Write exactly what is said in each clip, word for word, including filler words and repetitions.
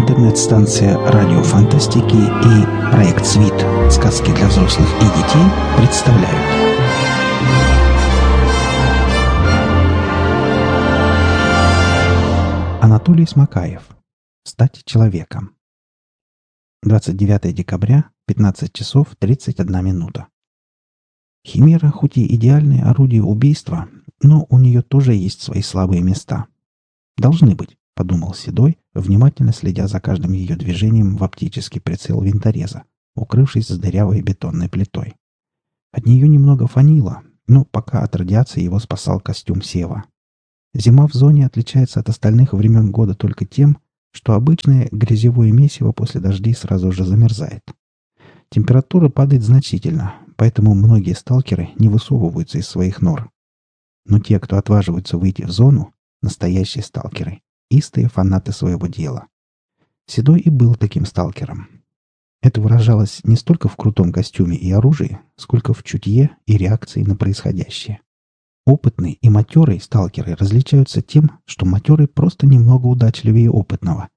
интернет-станция радио фантастики и проект «Свит. Сказки для взрослых и детей» представляют. Анатолий Смакаев. Стать человеком. двадцать девятое декабря, пятнадцать часов тридцать одна минута. Химера хоть и идеальное орудие убийства, но у нее тоже есть свои слабые места. Должны быть, подумал Седой, внимательно следя за каждым ее движением в оптический прицел винтореза, укрывшись за дырявой бетонной плитой. От нее немного фанило, но пока от радиации его спасал костюм Сева. Зима в зоне отличается от остальных времен года только тем, что обычное грязевое месиво после дождей сразу же замерзает. Температура падает значительно, поэтому многие сталкеры не высовываются из своих нор. Но те, кто отваживаются выйти в зону, настоящие сталкеры, истые фанаты своего дела. Седой и был таким сталкером. Это выражалось не столько в крутом костюме и оружии, сколько в чутье и реакции на происходящее. Опытные и матерые сталкеры различаются тем, что матерый просто немного удачливее опытного.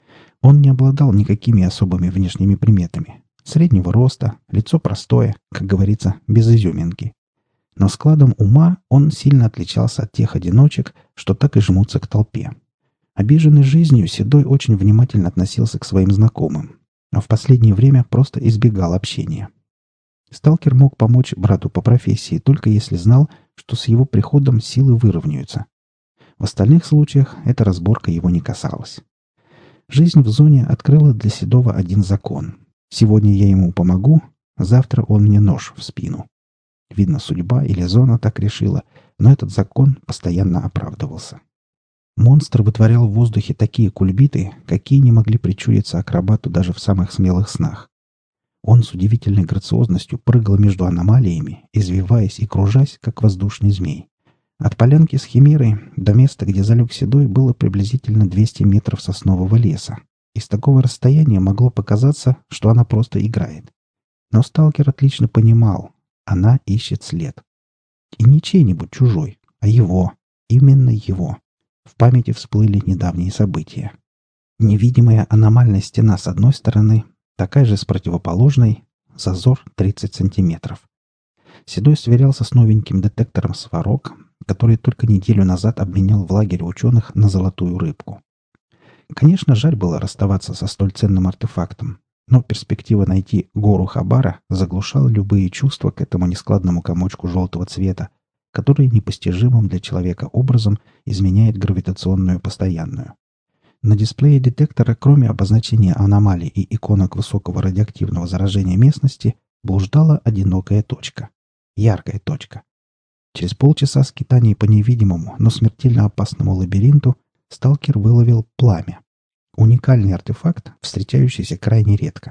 Он не обладал никакими особыми внешними приметами. Среднего роста, лицо простое, как говорится, без изюминки. Но складом ума он сильно отличался от тех одиночек, что так и жмутся к толпе. Обиженный жизнью, Седой очень внимательно относился к своим знакомым, а в последнее время просто избегал общения. Сталкер мог помочь брату по профессии, только если знал, что с его приходом силы выровняются. В остальных случаях эта разборка его не касалась. Жизнь в зоне открыла для Седова один закон. Сегодня я ему помогу, завтра он мне нож в спину. Видно, судьба или зона так решила, но этот закон постоянно оправдывался. Монстр вытворял в воздухе такие кульбиты, какие не могли причудиться акробату даже в самых смелых снах. Он с удивительной грациозностью прыгал между аномалиями, извиваясь и кружась, как воздушный змей. От полянки с химерой до места, где залег Седой, было приблизительно двести метров соснового леса. И с такого расстояния могло показаться, что она просто играет. Но сталкер отлично понимал, она ищет след. И не чей-нибудь чужой, а его, именно его. В памяти всплыли недавние события. Невидимая аномальная стена с одной стороны, такая же с противоположной, зазор тридцать сантиметров. Седой сверялся с новеньким детектором Сварог, который только неделю назад обменял в лагере ученых на золотую рыбку. Конечно, жаль было расставаться со столь ценным артефактом, но перспектива найти гору Хабара заглушала любые чувства к этому нескладному комочку желтого цвета, который непостижимым для человека образом изменяет гравитационную постоянную. На дисплее детектора, кроме обозначения аномалий и иконок высокого радиоактивного заражения местности, блуждала одинокая точка. Яркая точка. Через полчаса скитаний по невидимому, но смертельно опасному лабиринту сталкер выловил пламя. Уникальный артефакт, встречающийся крайне редко.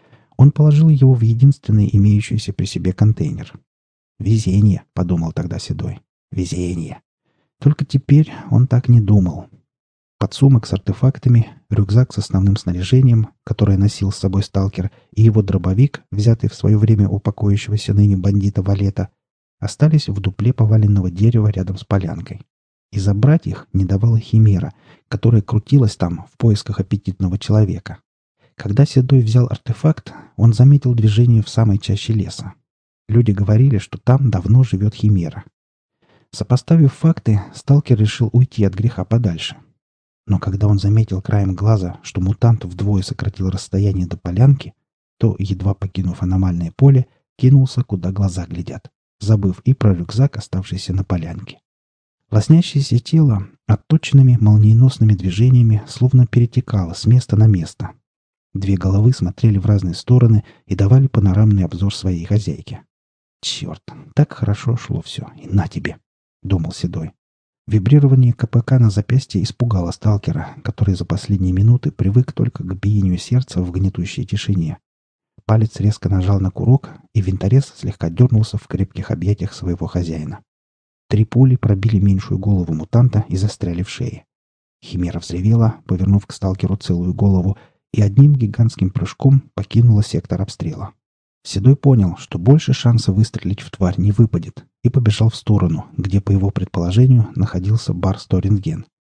Он положил его в единственный имеющийся при себе контейнер. «Везение», — подумал тогда Седой. «Везение». Только теперь он так не думал. Подсумок с артефактами, рюкзак с основным снаряжением, которое носил с собой сталкер, и его дробовик, взятый в свое время у покоящегося ныне бандита Валета, остались в дупле поваленного дерева рядом с полянкой. И забрать их не давала химера, которая крутилась там в поисках аппетитного человека. Когда Седой взял артефакт, он заметил движение в самой чаще леса. Люди говорили, что там давно живет химера. Сопоставив факты, сталкер решил уйти от греха подальше. Но когда он заметил краем глаза, что мутант вдвое сократил расстояние до полянки, то, едва покинув аномальное поле, кинулся, куда глаза глядят, забыв и про рюкзак, оставшийся на полянке. Лоснящееся тело отточенными молниеносными движениями словно перетекало с места на место. Две головы смотрели в разные стороны и давали панорамный обзор своей хозяйке. «Черт, так хорошо шло все, и на тебе!» — думал Седой. Вибрирование КПК на запястье испугало сталкера, который за последние минуты привык только к биению сердца в гнетущей тишине. Палец резко нажал на курок, и винторез слегка дернулся в крепких объятиях своего хозяина. Три пули пробили меньшую голову мутанта и застряли в шее. Химера взревела, повернув к сталкеру целую голову, и одним гигантским прыжком покинула сектор обстрела. Седой понял, что больше шанса выстрелить в тварь не выпадет, и побежал в сторону, где, по его предположению, находился бар «сто рентген».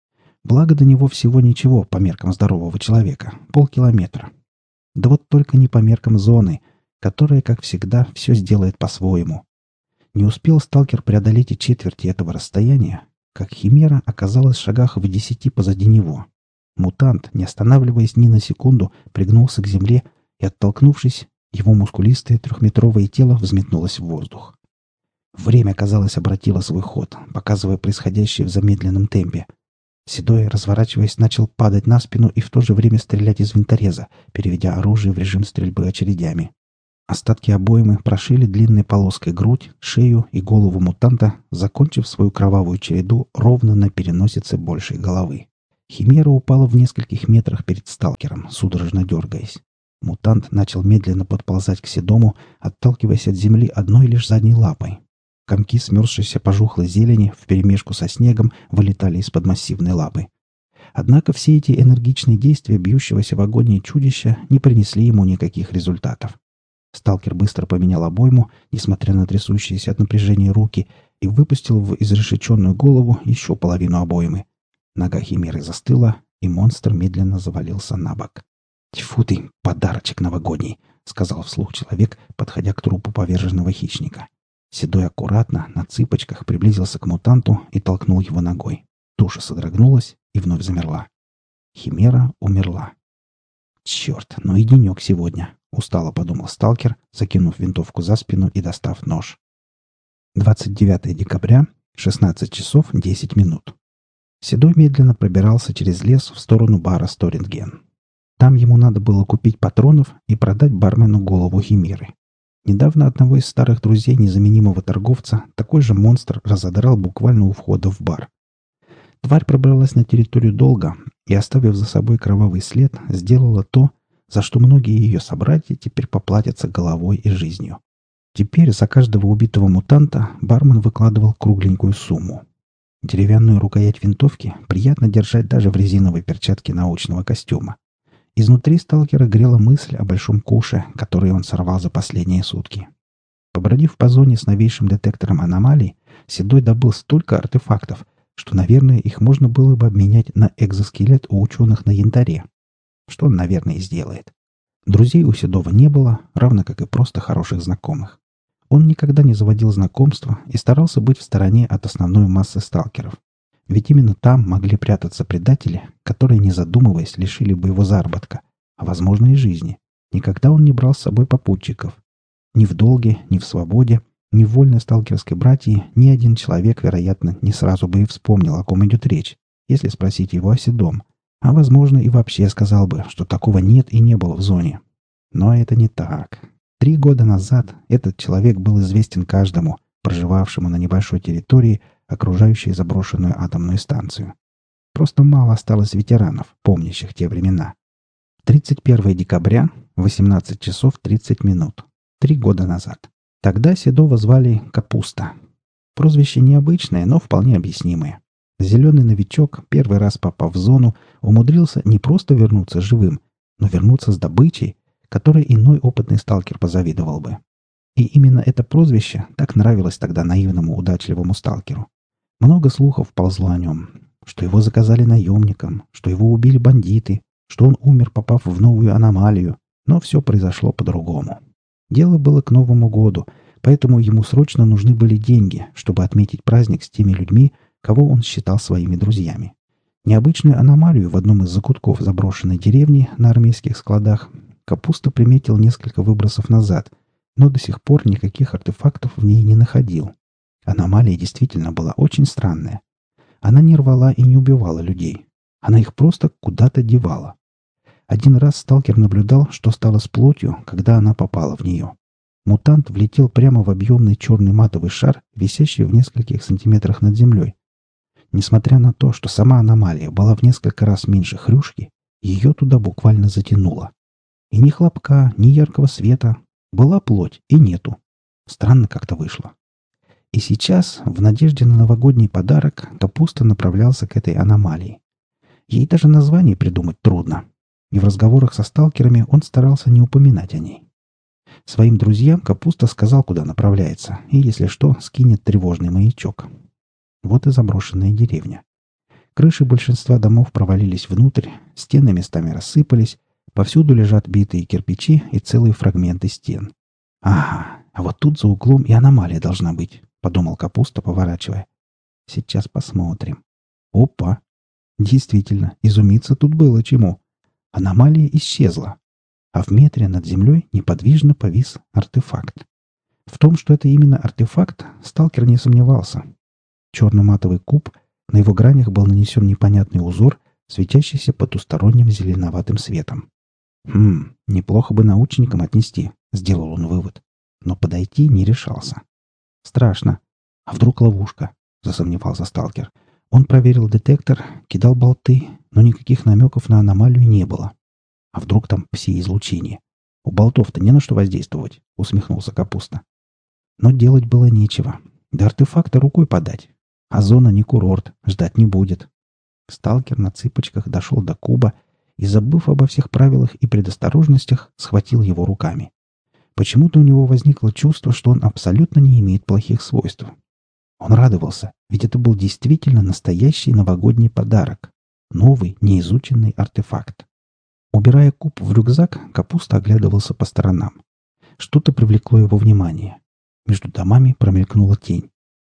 Благо до него всего ничего по меркам здорового человека. Полкилометра. Да вот только не по меркам зоны, которая, как всегда, все сделает по-своему. Не успел сталкер преодолеть и четверти этого расстояния, как химера оказалась в шагах в десяти позади него. Мутант, не останавливаясь ни на секунду, пригнулся к земле и, оттолкнувшись, его мускулистое трехметровое тело взметнулось в воздух. Время, казалось, обратило свой ход, показывая происходящее в замедленном темпе. Седой, разворачиваясь, начал падать на спину и в то же время стрелять из винтореза, переведя оружие в режим стрельбы очередями. Остатки обоймы прошили длинной полоской грудь, шею и голову мутанта, закончив свою кровавую череду ровно на переносице большей головы. Химера упала в нескольких метрах перед сталкером, судорожно дергаясь. Мутант начал медленно подползать к Седому, отталкиваясь от земли одной лишь задней лапой. Комки смерзшейся пожухлой зелени вперемешку со снегом вылетали из-под массивной лапы. Однако все эти энергичные действия бьющегося в агонии чудища не принесли ему никаких результатов. Сталкер быстро поменял обойму, несмотря на трясущиеся от напряжения руки, и выпустил в изрешеченную голову еще половину обоймы. Нога химеры застыла, и монстр медленно завалился на бок. «Тьфу ты, подарочек новогодний!» — сказал вслух человек, подходя к трупу поверженного хищника. Седой аккуратно, на цыпочках, приблизился к мутанту и толкнул его ногой. Туша содрогнулась и вновь замерла. Химера умерла. «Черт, ну и денек сегодня!» — устало подумал сталкер, закинув винтовку за спину и достав нож. двадцать девятое декабря, шестнадцать часов десять минут. Седой медленно пробирался через лес в сторону бара «Сторинген». Там ему надо было купить патронов и продать бармену голову химеры. Недавно одного из старых друзей незаменимого торговца такой же монстр разодрал буквально у входа в бар. Тварь пробралась на территорию долго и, оставив за собой кровавый след, сделала то, за что многие ее собратья теперь поплатятся головой и жизнью. Теперь за каждого убитого мутанта бармен выкладывал кругленькую сумму. Деревянную рукоять винтовки приятно держать даже в резиновой перчатке научного костюма. Изнутри сталкера грела мысль о большом куше, который он сорвал за последние сутки. Побродив по зоне с новейшим детектором аномалий, Седой добыл столько артефактов, что, наверное, их можно было бы обменять на экзоскелет у ученых на янтаре. Что он, наверное, и сделает. Друзей у Седова не было, равно как и просто хороших знакомых. Он никогда не заводил знакомства и старался быть в стороне от основной массы сталкеров. Ведь именно там могли прятаться предатели, которые, не задумываясь, лишили бы его заработка, а, возможно, и жизни. Никогда он не брал с собой попутчиков. Ни в долге, ни в свободе, ни в вольной сталкерской братьи ни один человек, вероятно, не сразу бы и вспомнил, о ком идет речь, если спросить его о Седом. А, возможно, и вообще сказал бы, что такого нет и не было в зоне. Но это не так. Три года назад этот человек был известен каждому, проживавшему на небольшой территории, окружающей заброшенную атомную станцию. Просто мало осталось ветеранов, помнящих те времена. тридцать первое декабря, восемнадцать часов тридцать минут. Три года назад. Тогда Седова звали Капуста. Прозвище необычное, но вполне объяснимое. Зеленый новичок, первый раз попав в зону, умудрился не просто вернуться живым, но вернуться с добычей, которой иной опытный сталкер позавидовал бы. И именно это прозвище так нравилось тогда наивному удачливому сталкеру. Много слухов ползло о нем, что его заказали наемникам, что его убили бандиты, что он умер, попав в новую аномалию, но все произошло по-другому. Дело было к Новому году, поэтому ему срочно нужны были деньги, чтобы отметить праздник с теми людьми, кого он считал своими друзьями. Необычную аномалию в одном из закутков заброшенной деревни на армейских складах Капуста приметил несколько выбросов назад, но до сих пор никаких артефактов в ней не находил. Аномалия действительно была очень странная. Она не рвала и не убивала людей. Она их просто куда-то девала. Один раз сталкер наблюдал, что стало с плотью, когда она попала в нее. Мутант влетел прямо в объемный черный матовый шар, висящий в нескольких сантиметрах над землей. Несмотря на то, что сама аномалия была в несколько раз меньше хрюшки, ее туда буквально затянуло. И ни хлопка, ни яркого света. Была плоть и нету. Странно как-то вышло. И сейчас, в надежде на новогодний подарок, Капуста направлялся к этой аномалии. Ей даже название придумать трудно. И в разговорах со сталкерами он старался не упоминать о ней. Своим друзьям Капуста сказал, куда направляется, и, если что, скинет тревожный маячок. Вот и заброшенная деревня. Крыши большинства домов провалились внутрь, стены местами рассыпались, повсюду лежат битые кирпичи и целые фрагменты стен. «Ага, а вот тут за углом и аномалия должна быть», — подумал Капуста, поворачивая. «Сейчас посмотрим». Опа! Действительно, изумиться тут было чему. Аномалия исчезла, а в метре над землей неподвижно повис артефакт. В том, что это именно артефакт, сталкер не сомневался. Черно-матовый куб, на его гранях был нанесен непонятный узор, светящийся потусторонним зеленоватым светом. «Хм, неплохо бы научникам отнести», — сделал он вывод. Но подойти не решался. «Страшно. А вдруг ловушка?» — засомневался сталкер. Он проверил детектор, кидал болты, но никаких намеков на аномалию не было. «А вдруг там пси-излучение? У болтов-то не на что воздействовать», — усмехнулся Капуста. Но делать было нечего. До артефакта рукой подать. А зона не курорт, ждать не будет. Сталкер на цыпочках дошел до куба и, забыв обо всех правилах и предосторожностях, схватил его руками. Почему-то у него возникло чувство, что он абсолютно не имеет плохих свойств. Он радовался, ведь это был действительно настоящий новогодний подарок. Новый, неизученный артефакт. Убирая куб в рюкзак, Капуста оглядывался по сторонам. Что-то привлекло его внимание. Между домами промелькнула тень.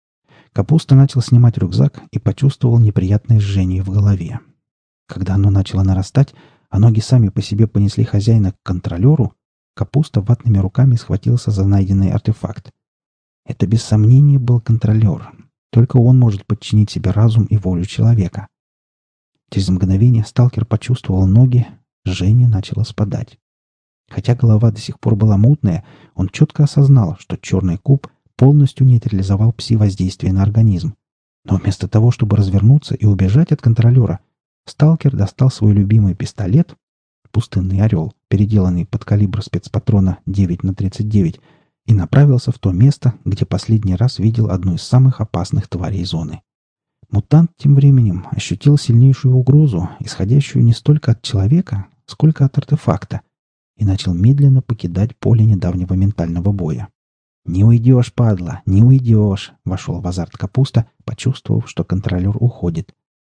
Капуста начал снимать рюкзак и почувствовал неприятное жжение в голове. Когда оно начало нарастать, а ноги сами по себе понесли хозяина к контролеру, Капуста ватными руками схватился за найденный артефакт. Это без сомнения был контролер. Только он может подчинить себе разум и волю человека. Через мгновение сталкер почувствовал ноги, жжение начало спадать. Хотя голова до сих пор была мутная, он четко осознал, что черный куб полностью нейтрализовал пси-воздействие на организм. Но вместо того, чтобы развернуться и убежать от контролера, сталкер достал свой любимый пистолет, пустынный орел, переделанный под калибр спецпатрона девять на тридцать девять, и направился в то место, где последний раз видел одну из самых опасных тварей зоны. Мутант тем временем ощутил сильнейшую угрозу, исходящую не столько от человека, сколько от артефакта, и начал медленно покидать поле недавнего ментального боя. «Не уйдешь, падла, не уйдешь!» — вошел в азарт Капуста, почувствовав, что контролер уходит.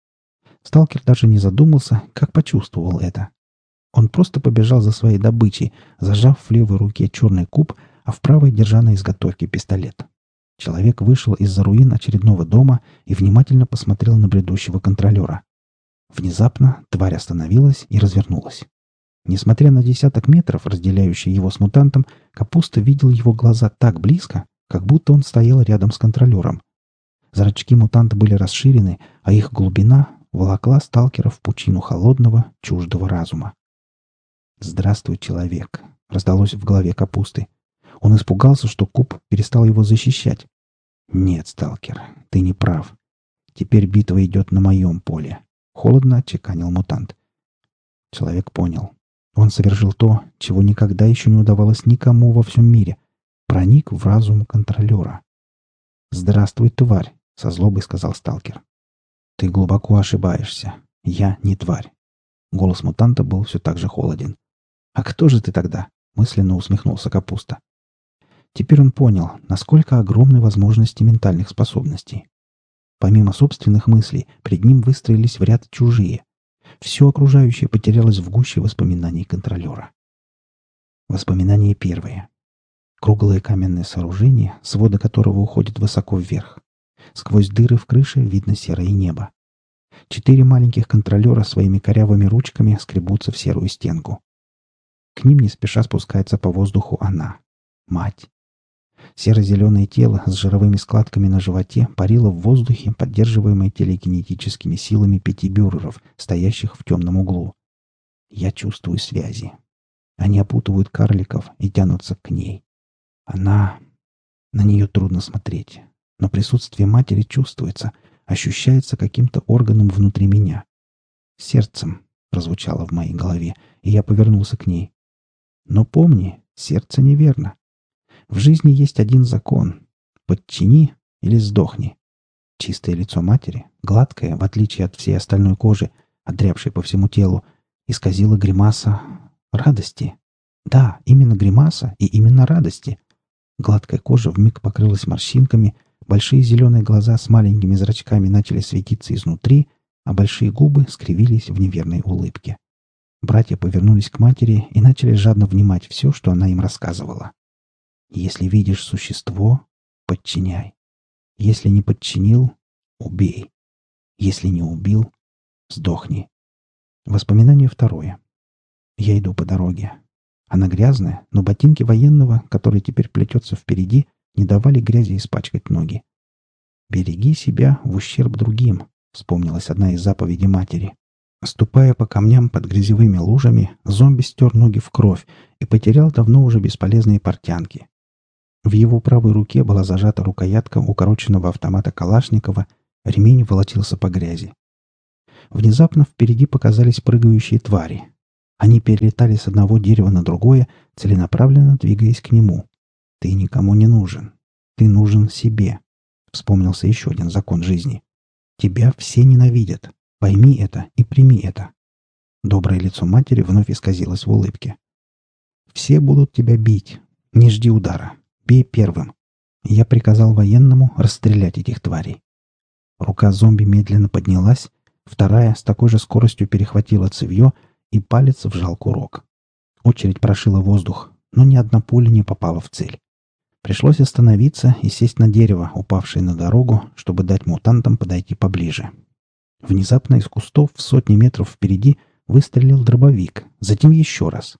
Сталкер даже не задумался, как почувствовал это. Он просто побежал за своей добычей, зажав в левой руке черный куб, а в правой держа на изготовке пистолет. Человек вышел из-за руин очередного дома и внимательно посмотрел на бредущего контролера. Внезапно тварь остановилась и развернулась. Несмотря на десяток метров, разделяющие его с мутантом, Капуста видел его глаза так близко, как будто он стоял рядом с контролером. Зрачки мутанта были расширены, а их глубина волокла сталкера в пучину холодного, чуждого разума. «Здравствуй, человек!» — раздалось в голове Капусты. Он испугался, что куб перестал его защищать. «Нет, сталкер, ты не прав. Теперь битва идет на моем поле», — холодно отчеканил мутант. Человек понял. Он совершил то, чего никогда еще не удавалось никому во всем мире. Проник в разум контролера. «Здравствуй, тварь», — со злобой сказал сталкер. «Ты глубоко ошибаешься. Я не тварь». Голос мутанта был все так же холоден. «А кто же ты тогда?» — мысленно усмехнулся Капуста. Теперь он понял, насколько огромны возможности ментальных способностей. Помимо собственных мыслей, пред ним выстроились в ряд чужие. Все окружающее потерялось в гуще воспоминаний контролера. Воспоминание первое. Круглое каменное сооружение, своды которого уходят высоко вверх. Сквозь дыры в крыше видно серое небо. Четыре маленьких контролера своими корявыми ручками скребутся в серую стенку. К ним не спеша спускается по воздуху она. Мать. Серо-зеленое тело с жировыми складками на животе парило в воздухе, поддерживаемое телекинетическими силами пяти бюреров, стоящих в темном углу. Я чувствую связи. Они опутывают карликов и тянутся к ней. Она... На нее трудно смотреть. Но присутствие матери чувствуется, ощущается каким-то органом внутри меня. «Сердцем», — прозвучало в моей голове, и я повернулся к ней. Но помни, сердце неверно. В жизни есть один закон. Подчини или сдохни. Чистое лицо матери, гладкое, в отличие от всей остальной кожи, одрябшей по всему телу, исказила гримаса радости. Да, именно гримаса и именно радости. Гладкая кожа вмиг покрылась морщинками, большие зеленые глаза с маленькими зрачками начали светиться изнутри, а большие губы скривились в неверной улыбке. Братья повернулись к матери и начали жадно внимать все, что она им рассказывала. «Если видишь существо, подчиняй. Если не подчинил, убей. Если не убил, сдохни». Воспоминание второе. Я иду по дороге. Она грязная, но ботинки военного, который теперь плетется впереди, не давали грязи испачкать ноги. «Береги себя в ущерб другим», — вспомнилась одна из заповедей матери. Ступая по камням под грязевыми лужами, зомби стер ноги в кровь и потерял давно уже бесполезные портянки. В его правой руке была зажата рукоятка укороченного автомата Калашникова, ремень волочился по грязи. Внезапно впереди показались прыгающие твари. Они перелетали с одного дерева на другое, целенаправленно двигаясь к нему. «Ты никому не нужен. Ты нужен себе», — вспомнился еще один закон жизни. «Тебя все ненавидят. Пойми это и прими это». Доброе лицо матери вновь исказилось в улыбке. «Все будут тебя бить. Не жди удара. Бей первым». Я приказал военному расстрелять этих тварей. Рука зомби медленно поднялась, вторая с такой же скоростью перехватила цевье, и палец вжал курок. Очередь прошила воздух, но ни одна пуля не попала в цель. Пришлось остановиться и сесть на дерево, упавшее на дорогу, чтобы дать мутантам подойти поближе. Внезапно из кустов в сотни метров впереди выстрелил дробовик, затем еще раз.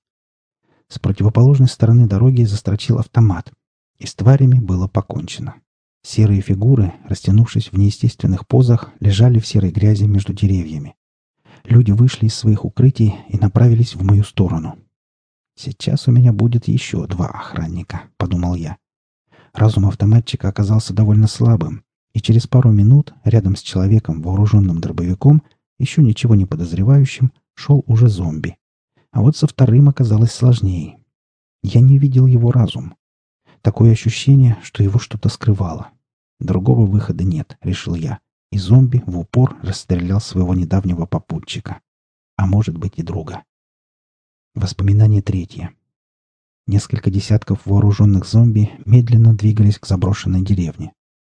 С противоположной стороны дороги застрочил автомат, и с тварями было покончено. Серые фигуры, растянувшись в неестественных позах, лежали в серой грязи между деревьями. Люди вышли из своих укрытий и направились в мою сторону. «Сейчас у меня будет еще два охранника», — подумал я. Разум автоматчика оказался довольно слабым, и через пару минут рядом с человеком, вооруженным дробовиком, еще ничего не подозревающим, шел уже зомби. А вот со вторым оказалось сложнее. Я не видел его разум. Такое ощущение, что его что-то скрывало. Другого выхода нет, решил я, и зомби в упор расстрелял своего недавнего попутчика. А может быть и друга. Воспоминание третье. Несколько десятков вооруженных зомби медленно двигались к заброшенной деревне.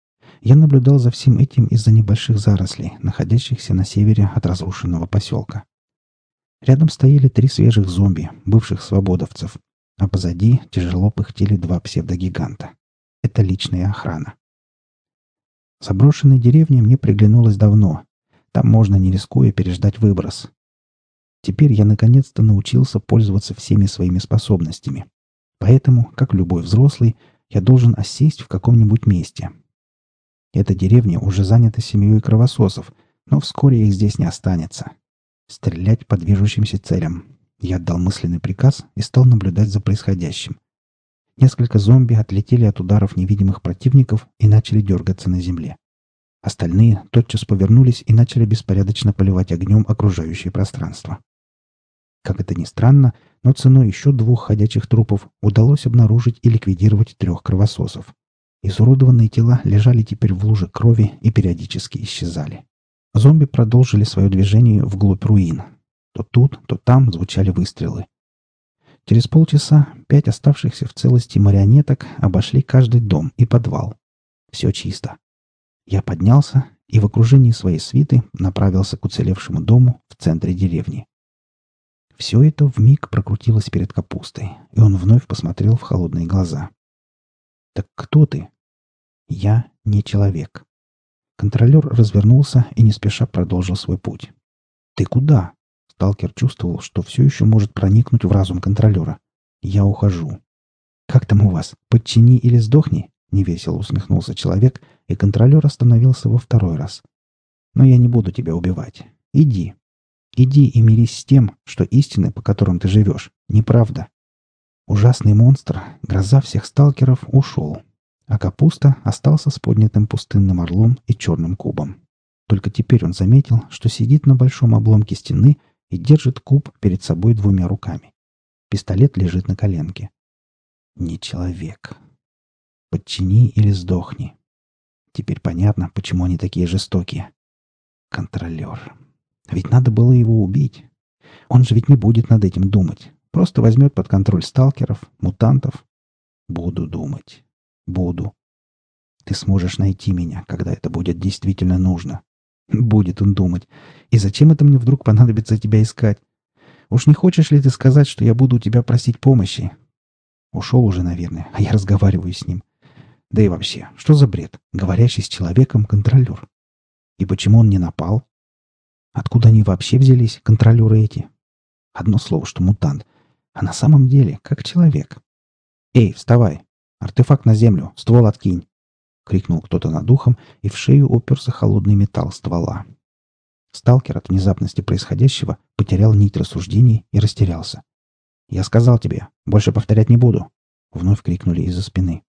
Я наблюдал за всем этим из-за небольших зарослей, находящихся на севере от разрушенного поселка. Рядом стояли три свежих зомби, бывших свободовцев, а позади тяжело пыхтели два псевдогиганта. Это личная охрана. Заброшенная деревня мне приглянулась давно. Там можно, не рискуя, переждать выброс. Теперь я наконец-то научился пользоваться всеми своими способностями. Поэтому, как любой взрослый, я должен осесть в каком-нибудь месте. Эта деревня уже занята семьей кровососов, но вскоре их здесь не останется. Стрелять по движущимся целям. Я отдал мысленный приказ и стал наблюдать за происходящим. Несколько зомби отлетели от ударов невидимых противников и начали дергаться на земле. Остальные тотчас повернулись и начали беспорядочно поливать огнем окружающее пространство. Как это ни странно, но ценой еще двух ходячих трупов удалось обнаружить и ликвидировать трех кровососов. Изуродованные тела лежали теперь в луже крови и периодически исчезали. Зомби продолжили свое движение вглубь руин. То тут, то там звучали выстрелы. Через полчаса пять оставшихся в целости марионеток обошли каждый дом и подвал. Все чисто. Я поднялся и в окружении своей свиты направился к уцелевшему дому в центре деревни. Все это вмиг прокрутилось перед Капустой, и он вновь посмотрел в холодные глаза. «Так кто ты?» «Я не человек». Контролер развернулся и не спеша продолжил свой путь. «Ты куда?» Сталкер чувствовал, что все еще может проникнуть в разум контролера. «Я ухожу». «Как там у вас? Подчини или сдохни?» Невесело усмехнулся человек, и контролер остановился во второй раз. «Но я не буду тебя убивать. Иди. Иди и мирись с тем, что истины, по которым ты живешь, неправда». Ужасный монстр, гроза всех сталкеров, ушел, а Капуста остался с поднятым пустынным орлом и черным кубом. Только теперь он заметил, что сидит на большом обломке стены и держит куб перед собой двумя руками. Пистолет лежит на коленке. Не человек. Подчини или сдохни. Теперь понятно, почему они такие жестокие. Контролер. Ведь надо было его убить. Он же ведь не будет над этим думать. Просто возьмет под контроль сталкеров, мутантов. Буду думать. Буду. Ты сможешь найти меня, когда это будет действительно нужно. Будет он думать. И зачем это мне вдруг понадобится тебя искать? Уж не хочешь ли ты сказать, что я буду у тебя просить помощи? Ушел уже, наверное, а я разговариваю с ним. Да и вообще, что за бред? Говорящий с человеком контролер. И почему он не напал? Откуда они вообще взялись, контролеры эти? Одно слово, что мутант. А на самом деле, как человек. «Эй, вставай! Артефакт на землю! Ствол откинь!» — крикнул кто-то над ухом, и в шею уперся холодный металл ствола. Сталкер от внезапности происходящего потерял нить рассуждений и растерялся. «Я сказал тебе, больше повторять не буду!» — вновь крикнули из-за спины.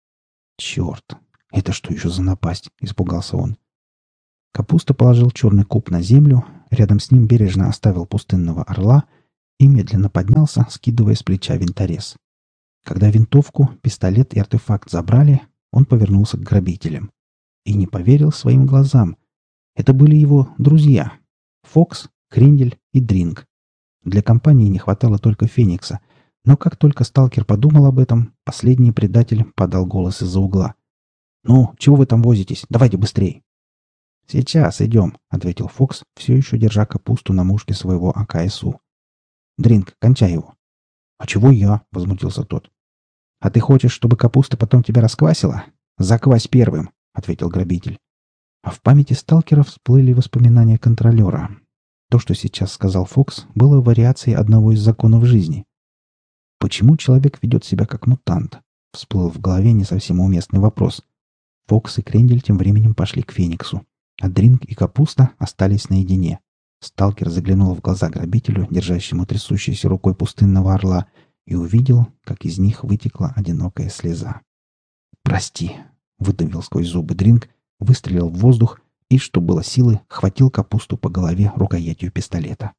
«Черт! Это что еще за напасть?» — испугался он. Капуста положил черный куб на землю, рядом с ним бережно оставил пустынного орла и медленно поднялся, скидывая с плеча винторез. Когда винтовку, пистолет и артефакт забрали, он повернулся к грабителям. И не поверил своим глазам. Это были его друзья. Фокс, Крендель и Дринг. Для компании не хватало только Феникса. Но как только сталкер подумал об этом, последний предатель подал голос из-за угла. «Ну, чего вы там возитесь? Давайте быстрей!» «Сейчас идем», — ответил Фокс, все еще держа капусту на мушке своего А К С У. «Дринг, кончай его». «А чего я?» — возмутился тот. «А ты хочешь, чтобы капуста потом тебя расквасила? Заквась первым», — ответил грабитель. А в памяти сталкера всплыли воспоминания контролера. То, что сейчас сказал Фокс, было вариацией одного из законов жизни. «Почему человек ведет себя как мутант?» — всплыл в голове не совсем уместный вопрос. Фокс и Крендель тем временем пошли к Фениксу, а Дринг и Капуста остались наедине. Сталкер заглянул в глаза грабителю, держащему трясущейся рукой пустынного орла, и увидел, как из них вытекла одинокая слеза. «Прости», — выдавил сквозь зубы Дринг, выстрелил в воздух и, что было силы, хватил Капусту по голове рукоятью пистолета.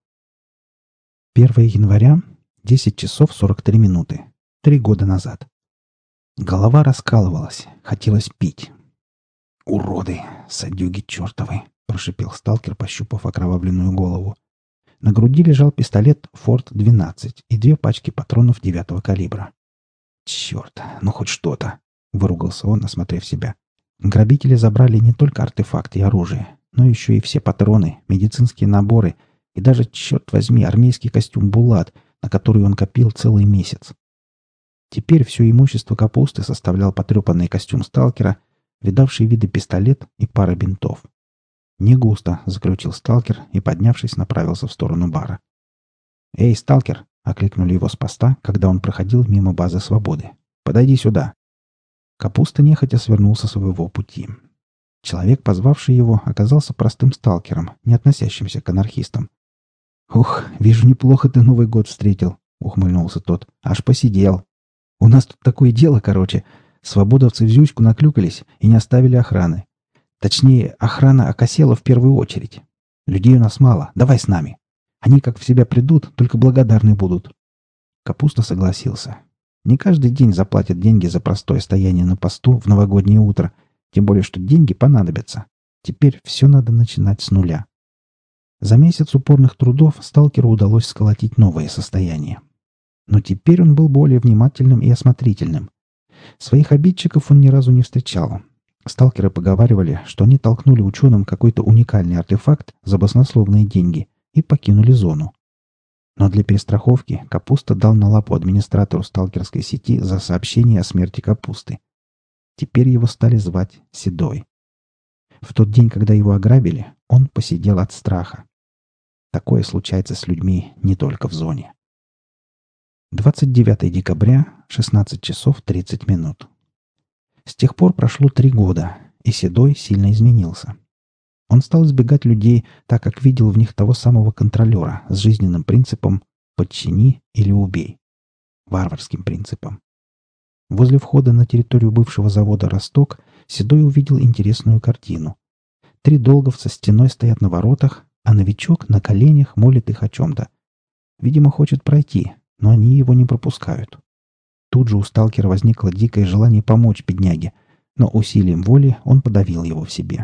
первое января, десять часов сорок три минуты. Три года назад. Голова раскалывалась, хотелось пить. «Уроды, садюги чертовы!» — прошипел сталкер, пощупав окровавленную голову. На груди лежал пистолет Форт двенадцать и две пачки патронов девятого калибра. «Черт, ну хоть что-то!» — выругался он, осмотрев себя. Грабители забрали не только артефакты и оружие, но еще и все патроны, медицинские наборы и даже, черт возьми, армейский костюм «Булат», на который он копил целый месяц. Теперь все имущество Капусты составлял потрепанный костюм сталкера, видавший виды пистолет и пара бинтов. «Не густо», — заключил сталкер и, поднявшись, направился в сторону бара. «Эй, сталкер!» — окликнули его с поста, когда он проходил мимо базы Свободы. «Подойди сюда!» Капуста нехотя свернул со своего пути. Человек, позвавший его, оказался простым сталкером, не относящимся к анархистам. «Ух, вижу, неплохо ты Новый год встретил», — ухмыльнулся тот. «Аж посидел. У нас тут такое дело, короче. Свободовцы в зюзьку наклюкались и не оставили охраны. Точнее, охрана окосела в первую очередь. Людей у нас мало, давай с нами. Они как в себя придут, только благодарны будут». Капуста согласился. Не каждый день заплатят деньги за простое стояние на посту в новогоднее утро, тем более, что деньги понадобятся. Теперь все надо начинать с нуля. За месяц упорных трудов сталкеру удалось сколотить новое состояние. Но теперь он был более внимательным и осмотрительным. Своих обидчиков он ни разу не встречал. Сталкеры поговаривали, что они толкнули ученым какой-то уникальный артефакт за баснословные деньги и покинули зону. Но для перестраховки Капуста дал на лапу администратору сталкерской сети за сообщение о смерти Капусты. Теперь его стали звать Седой. В тот день, когда его ограбили, он посидел от страха. Такое случается с людьми не только в зоне. двадцать девятое декабря, шестнадцать часов тридцать минут. С тех пор прошло три года, и Седой сильно изменился. Он стал избегать людей, так как видел в них того самого контролера с жизненным принципом «подчини или убей». Варварским принципом. Возле входа на территорию бывшего завода «Росток» Седой увидел интересную картину. Три долговца стеной стоят на воротах, а новичок на коленях молит их о чем-то. Видимо, хочет пройти, но они его не пропускают. Тут же у сталкера возникло дикое желание помочь бедняге, но усилием воли он подавил его в себе.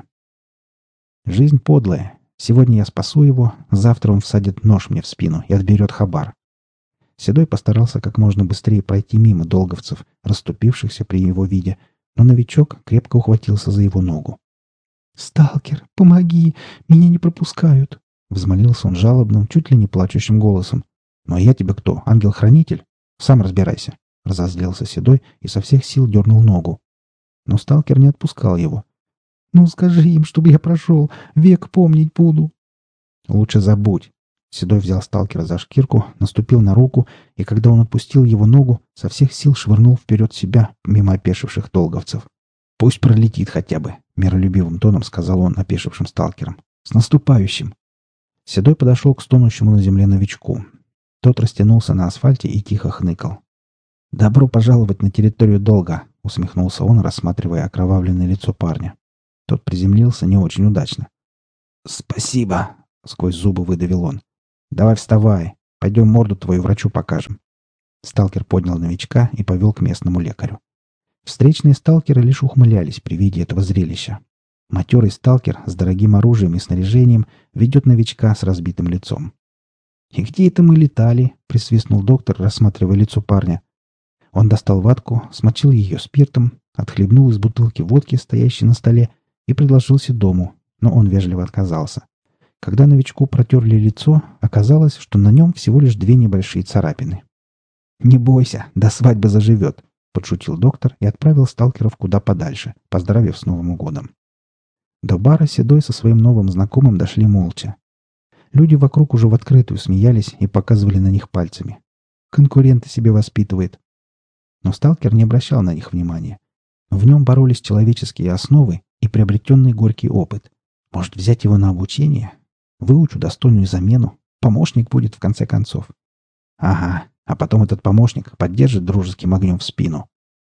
Жизнь подлая. Сегодня я спасу его, завтра он всадит нож мне в спину и отберет хабар. Седой постарался как можно быстрее пройти мимо долговцев, расступившихся при его виде, но новичок крепко ухватился за его ногу. «Сталкер, помоги! Меня не пропускают!» Взмолился он жалобным, чуть ли не плачущим голосом. «Ну а я тебе кто? Ангел-хранитель? Сам разбирайся!» Разозлился Седой и со всех сил дернул ногу. Но сталкер не отпускал его. «Ну скажи им, чтобы я прошел. Век помнить буду». «Лучше забудь». Седой взял сталкера за шкирку, наступил на руку, и когда он отпустил его ногу, со всех сил швырнул вперед себя, мимо опешивших долговцев. «Пусть пролетит хотя бы», — миролюбивым тоном сказал он опешившим сталкерам. «С наступающим!» Седой подошел к стонущему на земле новичку. Тот растянулся на асфальте и тихо хныкал. «Добро пожаловать на территорию долга», — усмехнулся он, рассматривая окровавленное лицо парня. Тот приземлился не очень удачно. «Спасибо», — сквозь зубы выдавил он. «Давай вставай. Пойдем морду твою врачу покажем». Сталкер поднял новичка и повел к местному лекарю. Встречные сталкеры лишь ухмылялись при виде этого зрелища. Матерый сталкер с дорогим оружием и снаряжением ведет новичка с разбитым лицом. «И где это мы летали?» — присвистнул доктор, рассматривая лицо парня. Он достал ватку, смочил ее спиртом, отхлебнул из бутылки водки, стоящей на столе, и предложил Седому, но он вежливо отказался. Когда новичку протерли лицо, оказалось, что на нем всего лишь две небольшие царапины. «Не бойся, до свадьбы заживет», — подшутил доктор и отправил сталкеров куда подальше, поздравив с Новым годом. До бара Седой со своим новым знакомым дошли молча. Люди вокруг уже в открытую смеялись и показывали на них пальцами. Конкуренты себе воспитывает. Но сталкер не обращал на них внимания. В нем боролись человеческие основы и приобретенный горький опыт. Может, взять его на обучение? Выучу достойную замену. Помощник будет в конце концов. Ага, а потом этот помощник поддержит дружеским огнем в спину.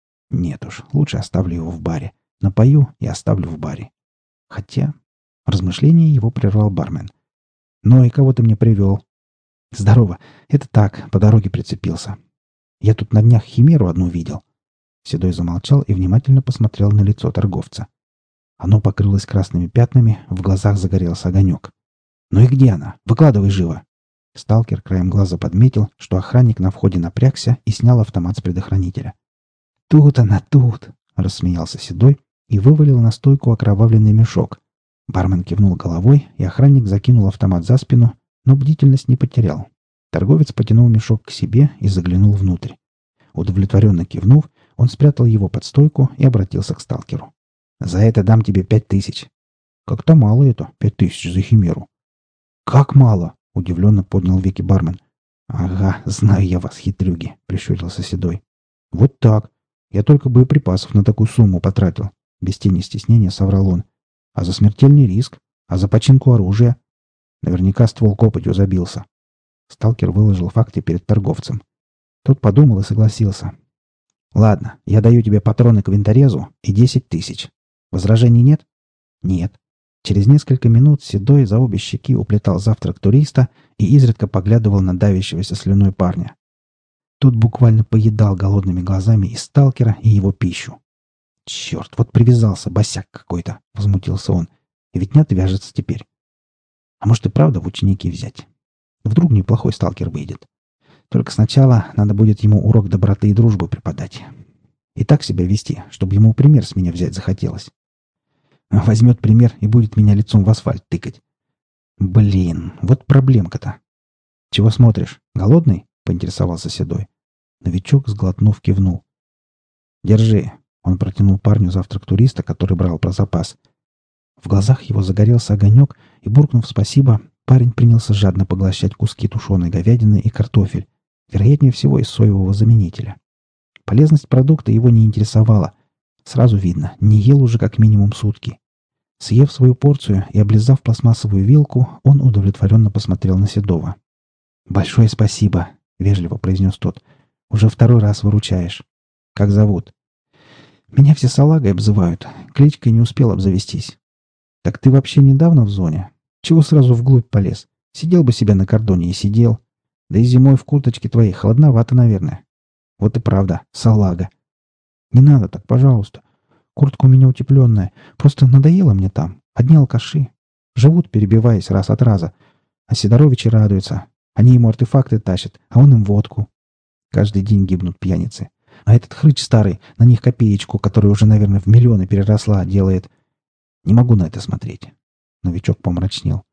Нет уж, лучше оставлю его в баре. Напою и оставлю в баре. Хотя... Размышление его прервал бармен. «Ну и кого ты мне привел?» «Здорово. Это так, по дороге прицепился. Я тут на днях химеру одну видел». Седой замолчал и внимательно посмотрел на лицо торговца. Оно покрылось красными пятнами, в глазах загорелся огонек. «Ну и где она? Выкладывай живо!» Сталкер краем глаза подметил, что охранник на входе напрягся и снял автомат с предохранителя. «Тут она, тут!» — рассмеялся Седой и вывалил на стойку окровавленный мешок. Бармен кивнул головой, и охранник закинул автомат за спину, но бдительность не потерял. Торговец потянул мешок к себе и заглянул внутрь. Удовлетворенно кивнув, он спрятал его под стойку и обратился к сталкеру. «За это дам тебе пять тысяч». «Как-то мало это, пять тысяч за химеру». «Как мало?» — удивленно поднял веки бармен. «Ага, знаю я вас, хитрюги», — прищурился Седой. «Вот так. Я только боеприпасов на такую сумму потратил», — без тени стеснения соврал он. «А за смертельный риск? А за починку оружия?» Наверняка ствол копотью забился. Сталкер выложил факты перед торговцем. Тот подумал и согласился. «Ладно, я даю тебе патроны к винторезу и десять тысяч. Возражений нет?» «Нет». Через несколько минут Седой за обе щеки уплетал завтрак туриста и изредка поглядывал на давящегося слюной парня. Тот буквально поедал голодными глазами и сталкера, и его пищу. «Черт, вот привязался босяк какой-то!» — возмутился он. «И ведь не отвяжется теперь. А может и правда в ученики взять? Вдруг неплохой сталкер выйдет. Только сначала надо будет ему урок доброты и дружбы преподать. И так себя вести, чтобы ему пример с меня взять захотелось. Возьмет пример и будет меня лицом в асфальт тыкать. Блин, вот проблемка-то. Чего смотришь? Голодный?» — поинтересовался Седой. Новичок, сглотнув, кивнул. «Держи». Он протянул парню завтрак туриста, который брал про запас. В глазах его загорелся огонек, и, буркнув спасибо, парень принялся жадно поглощать куски тушеной говядины и картофель, вероятнее всего из соевого заменителя. Полезность продукта его не интересовала. Сразу видно, не ел уже как минимум сутки. Съев свою порцию и облизав пластмассовую вилку, он удовлетворенно посмотрел на Седова. «Большое спасибо», — вежливо произнес тот. «Уже второй раз выручаешь. Как зовут?» «Меня все салагой обзывают. Кличкой не успел обзавестись». «Так ты вообще недавно в зоне? Чего сразу вглубь полез? Сидел бы себя на кордоне и сидел. Да и зимой в курточке твоей холодновато, наверное. Вот и правда, салага». «Не надо так, пожалуйста. Куртка у меня утепленная. Просто надоело мне там. Одни алкаши. Живут, перебиваясь раз от раза. А Сидоровичи радуются. Они ему артефакты тащат, а он им водку. Каждый день гибнут пьяницы. А этот хрыч старый, на них копеечку, которая уже, наверное, в миллионы переросла, делает. Не могу на это смотреть». Новичок помрачнел.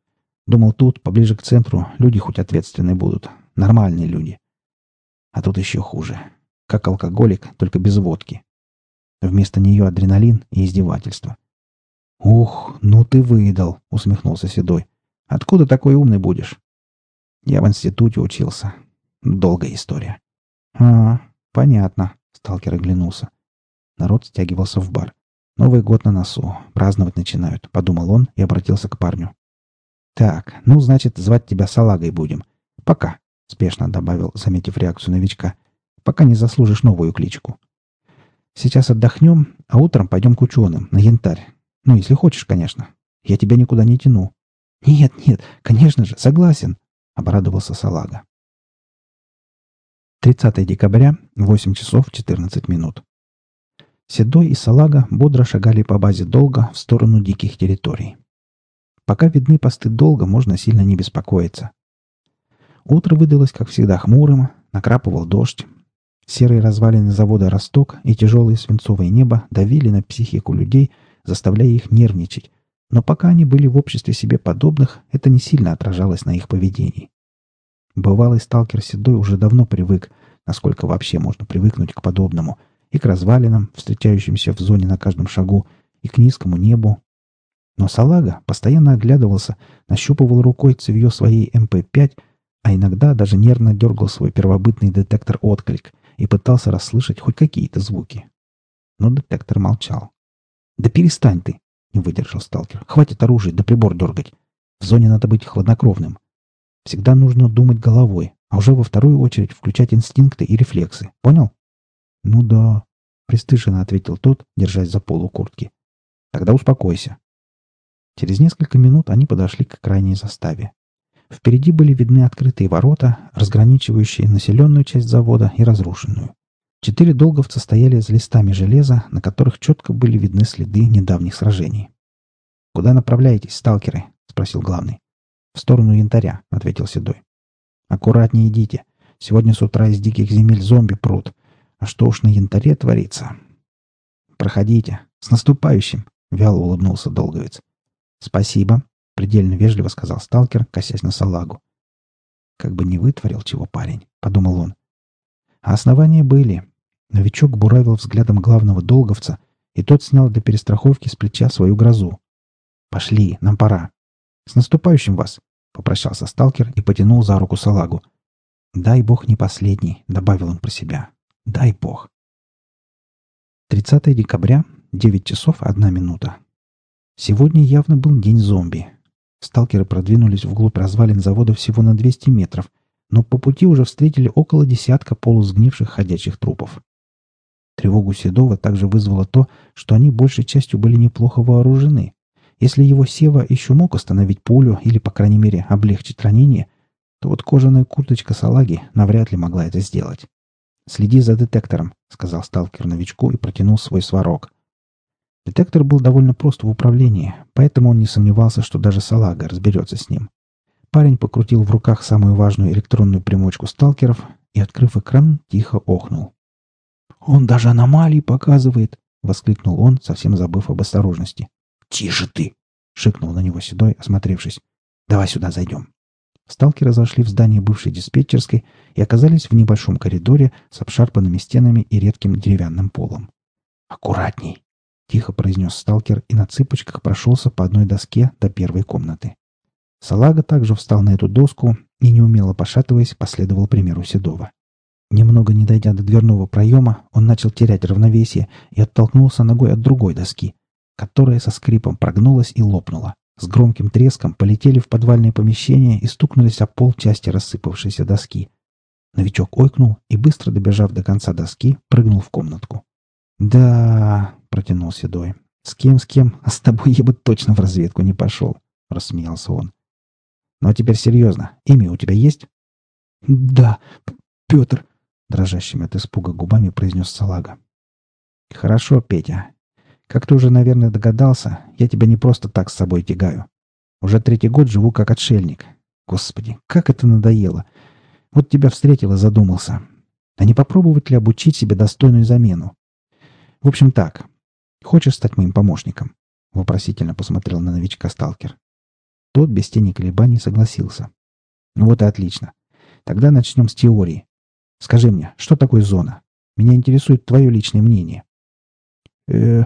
Думал, тут, поближе к центру, люди хоть ответственные будут. Нормальные люди. А тут еще хуже. Как алкоголик, только без водки. Вместо нее адреналин и издевательство. «Ух, ну ты выдал!» — усмехнулся Седой. «Откуда такой умный будешь?» «Я в институте учился. Долгая история». «А, понятно», — сталкер оглянулся. Народ стягивался в бар. «Новый год на носу. Праздновать начинают», — подумал он и обратился к парню. «Так, ну, значит, звать тебя Салагой будем. Пока», — спешно добавил, заметив реакцию новичка. «Пока не заслужишь новую кличку. Сейчас отдохнем, а утром пойдем к ученым, на янтарь. Ну, если хочешь, конечно. Я тебя никуда не тяну». «Нет, нет, конечно же, согласен», — обрадовался Салага. тридцатое декабря, восемь часов четырнадцать минут. Седой и Салага бодро шагали по базе Долга в сторону диких территорий. Пока видны посты Долга, можно сильно не беспокоиться. Утро выдалось, как всегда, хмурым, накрапывал дождь. Серые развалины завода «Росток» и тяжелое свинцовое небо давили на психику людей, заставляя их нервничать. Но пока они были в обществе себе подобных, это не сильно отражалось на их поведении. Бывалый сталкер Седой уже давно привык, насколько вообще можно привыкнуть к подобному, и к развалинам, встречающимся в зоне на каждом шагу, и к низкому небу. Но Салага постоянно оглядывался, нащупывал рукой цевьё своей эм пэ пять, а иногда даже нервно дергал свой первобытный детектор-отклик и пытался расслышать хоть какие-то звуки. Но детектор молчал. «Да перестань ты!» — не выдержал сталкер. «Хватит оружие да прибор дергать. В зоне надо быть хладнокровным. Всегда нужно думать головой, а уже во вторую очередь включать инстинкты и рефлексы. Понял?» «Ну да», — пристыженно ответил тот, держась за полу куртки. «Тогда успокойся». Через несколько минут они подошли к крайней заставе. Впереди были видны открытые ворота, разграничивающие населенную часть завода и разрушенную. Четыре долговца стояли за листами железа, на которых четко были видны следы недавних сражений. «Куда направляетесь, сталкеры?» — спросил главный. «В сторону янтаря», — ответил Седой. «Аккуратнее идите. Сегодня с утра из диких земель зомби прут. А что уж на янтаре творится?» «Проходите. С наступающим!» — вяло улыбнулся долговец. «Спасибо», — предельно вежливо сказал сталкер, косясь на салагу. «Как бы не вытворил чего парень», — подумал он. А основания были. Новичок буравил взглядом главного долговца, и тот снял для перестраховки с плеча свою грозу. «Пошли, нам пора». «С наступающим вас!» — попрощался сталкер и потянул за руку салагу. «Дай бог не последний», — добавил он про себя. «Дай бог». тридцатое декабря, девять часов одна минута. Сегодня явно был день зомби. Сталкеры продвинулись вглубь развалин завода всего на двести метров, но по пути уже встретили около десятка полусгнивших ходячих трупов. Тревогу Седова также вызвало то, что они большей частью были неплохо вооружены. Если его Сева еще мог остановить пулю или, по крайней мере, облегчить ранение, то вот кожаная курточка салаги навряд ли могла это сделать. «Следи за детектором», — сказал сталкер новичку и протянул свой сварог. Детектор был довольно прост в управлении, поэтому он не сомневался, что даже салага разберется с ним. Парень покрутил в руках самую важную электронную примочку сталкеров и, открыв экран, тихо охнул. «Он даже аномалии показывает!» — воскликнул он, совсем забыв об осторожности. «Тише ты!» — шикнул на него Седой, осмотревшись. «Давай сюда зайдем». Сталкеры зашли в здание бывшей диспетчерской и оказались в небольшом коридоре с обшарпанными стенами и редким деревянным полом. «Аккуратней!» — тихо произнес сталкер и на цыпочках прошелся по одной доске до первой комнаты. Салага также встал на эту доску и, неумело пошатываясь, последовал примеру Седова. Немного не дойдя до дверного проема, он начал терять равновесие и оттолкнулся ногой от другой доски, которая со скрипом прогнулась и лопнула. С громким треском полетели в подвальное помещение и стукнулись о пол части рассыпавшейся доски. Новичок ойкнул и, быстро добежав до конца доски, прыгнул в комнатку. «Да...» — протянул Седой. «С кем, с кем, а с тобой я бы точно в разведку не пошел», — рассмеялся он. «Ну а теперь серьезно. Имя у тебя есть?» «Да, Петр», — дрожащими от испуга губами произнес салага. «Хорошо, Петя. Как ты уже, наверное, догадался, я тебя не просто так с собой тягаю. Уже третий год живу как отшельник. Господи, как это надоело. Вот тебя встретил и задумался. А не попробовать ли обучить себе достойную замену? В общем так. Хочешь стать моим помощником?» Вопросительно посмотрел на новичка сталкер. Тот без тени колебаний согласился. Ну вот и отлично. Тогда начнем с теории. Скажи мне, что такое зона? Меня интересует твое личное мнение. Э,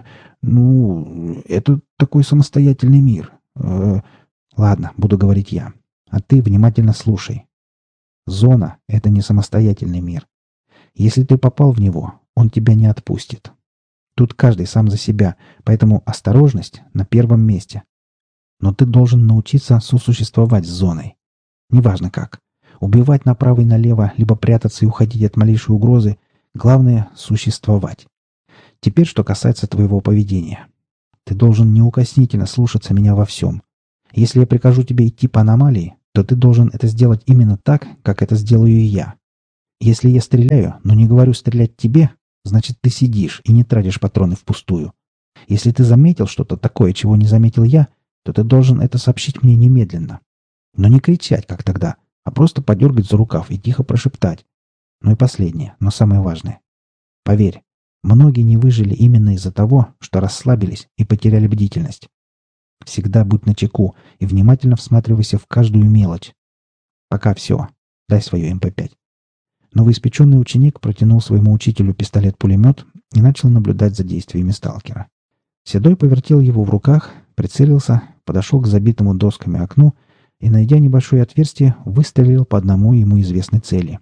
ну, это такой самостоятельный мир. Э, ладно, буду говорить я. А ты внимательно слушай. Зона — это не самостоятельный мир. Если ты попал в него, он тебя не отпустит. Тут каждый сам за себя, поэтому осторожность на первом месте. Но ты должен научиться сосуществовать с зоной. Неважно как. Убивать направо и налево, либо прятаться и уходить от малейшей угрозы. Главное — существовать. Теперь, что касается твоего поведения. Ты должен неукоснительно слушаться меня во всем. Если я прикажу тебе идти по аномалии, то ты должен это сделать именно так, как это сделаю и я. Если я стреляю, но не говорю стрелять тебе, значит, ты сидишь и не тратишь патроны впустую. Если ты заметил что-то такое, чего не заметил я, то ты должен это сообщить мне немедленно. Но не кричать, как тогда, а просто подергать за рукав и тихо прошептать. Ну и последнее, но самое важное. Поверь, многие не выжили именно из-за того, что расслабились и потеряли бдительность. Всегда будь начеку и внимательно всматривайся в каждую мелочь. Пока все. Дай свое эм пэ пять. Новоиспеченный ученик протянул своему учителю пистолет-пулемет и начал наблюдать за действиями сталкера. Седой повертел его в руках, прицелился, подошел к забитому досками окну и, найдя небольшое отверстие, выстрелил по одному ему известной цели.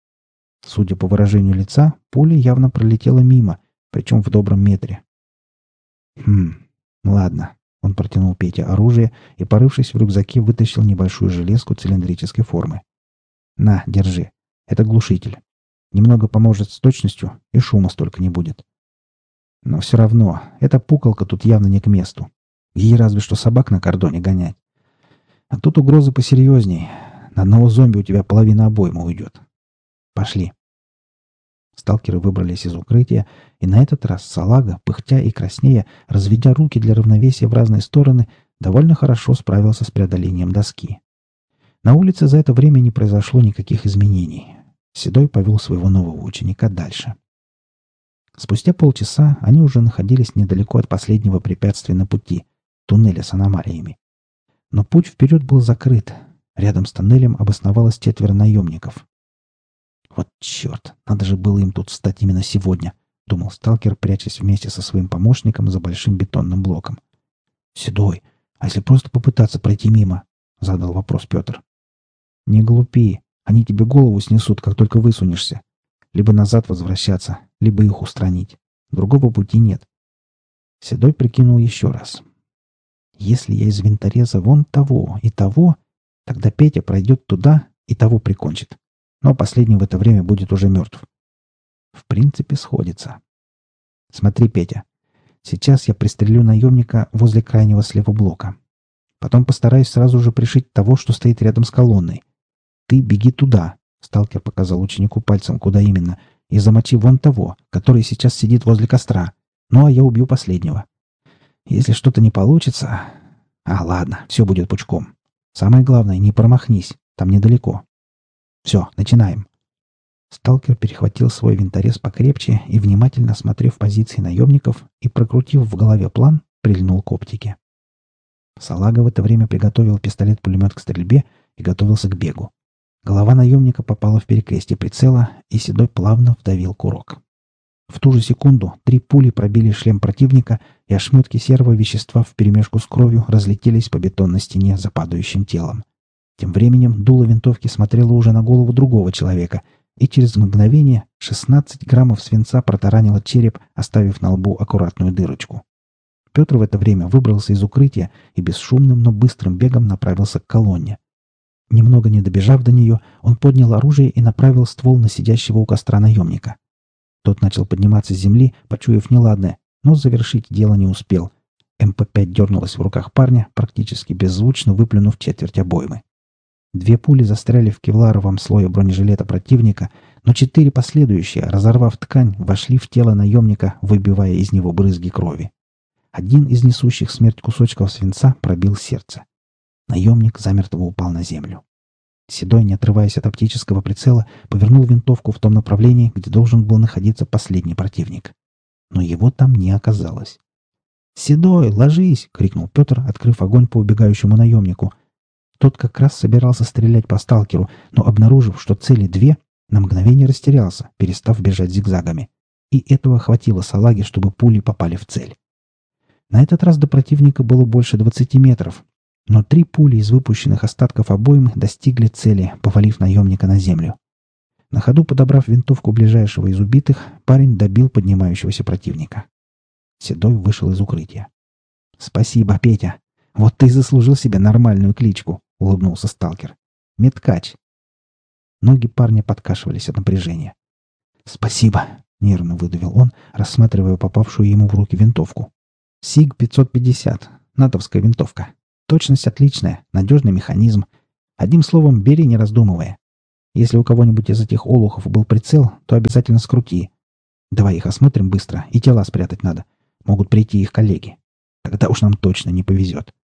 Судя по выражению лица, пуля явно пролетела мимо, причем в добром метре. «Хм, ладно». Он протянул Пете оружие и, порывшись в рюкзаке, вытащил небольшую железку цилиндрической формы. «На, держи. Это глушитель. Немного поможет с точностью, и шума столько не будет. Но все равно, эта пукалка тут явно не к месту. Ей разве что собак на кордоне гонять. А тут угроза посерьезней. На одного зомби у тебя половина обойма уйдет. Пошли». Сталкеры выбрались из укрытия, и на этот раз салага, пыхтя и краснея, разведя руки для равновесия в разные стороны, довольно хорошо справился с преодолением доски. На улице за это время не произошло никаких изменений. Седой повел своего нового ученика дальше. Спустя полчаса они уже находились недалеко от последнего препятствия на пути — туннеля с аномалиями. Но путь вперед был закрыт. Рядом с тоннелем обосновалось четверо наемников. «Вот черт! Надо же было им тут встать именно сегодня!» — думал сталкер, прячась вместе со своим помощником за большим бетонным блоком. «Седой, а если просто попытаться пройти мимо?» — задал вопрос Петр. «Не глупи. Они тебе голову снесут, как только высунешься. Либо назад возвращаться, либо их устранить. Другого пути нет». Седой прикинул еще раз. «Если я из винтореза вон того и того, тогда Петя пройдет туда и того прикончит. Но последний в это время будет уже мертв. В принципе, сходится. Смотри, Петя. Сейчас я пристрелю наемника возле крайнего слева блока. Потом постараюсь сразу же пришить того, что стоит рядом с колонной. Ты беги туда, сталкер показал ученику пальцем, куда именно, и замочи вон того, который сейчас сидит возле костра. Ну, а я убью последнего. Если что-то не получится... А, ладно, все будет пучком. Самое главное, не промахнись, там недалеко. Все, начинаем. Сталкер перехватил свой винторез покрепче и, внимательно осмотрев позиции наемников и прокрутив в голове план, прильнул к оптике. Салага в это время приготовил пистолет-пулемет к стрельбе и готовился к бегу. Голова наемника попала в перекрестие прицела, и Седой плавно вдавил курок. В ту же секунду три пули пробили шлем противника, и ошметки серого вещества вперемешку с кровью разлетелись по бетонной стене за падающим телом. Тем временем дуло винтовки смотрело уже на голову другого человека, и через мгновение шестнадцать граммов свинца протаранило череп, оставив на лбу аккуратную дырочку. Петр в это время выбрался из укрытия и бесшумным, но быстрым бегом направился к колонне. Немного не добежав до нее, он поднял оружие и направил ствол на сидящего у костра наемника. Тот начал подниматься с земли, почуяв неладное, но завершить дело не успел. эм пэ пять дернулась в руках парня, практически беззвучно выплюнув четверть обоймы. Две пули застряли в кевларовом слое бронежилета противника, но четыре последующие, разорвав ткань, вошли в тело наемника, выбивая из него брызги крови. Один из несущих смерть кусочков свинца пробил сердце. Наемник замертво упал на землю. Седой, не отрываясь от оптического прицела, повернул винтовку в том направлении, где должен был находиться последний противник. Но его там не оказалось. «Седой, ложись!» — крикнул Петр, открыв огонь по убегающему наемнику. Тот как раз собирался стрелять по сталкеру, но, обнаружив, что цели две, на мгновение растерялся, перестав бежать зигзагами. И этого хватило салаги, чтобы пули попали в цель. На этот раз до противника было больше двадцати метров, но три пули из выпущенных остатков обойм достигли цели, повалив наемника на землю. На ходу, подобрав винтовку ближайшего из убитых, парень добил поднимающегося противника. Седой вышел из укрытия. «Спасибо, Петя. Вот ты и заслужил себе нормальную кличку», — улыбнулся сталкер. «Меткач». Ноги парня подкашивались от напряжения. «Спасибо», — нервно выдавил он, рассматривая попавшую ему в руки винтовку. сиг пятьсот пятьдесят. Натовская винтовка. Точность отличная, надежный механизм. Одним словом, бери, не раздумывая. Если у кого-нибудь из этих олухов был прицел, то обязательно скрути. Давай их осмотрим быстро, и тела спрятать надо. Могут прийти их коллеги. Тогда уж нам точно не повезет.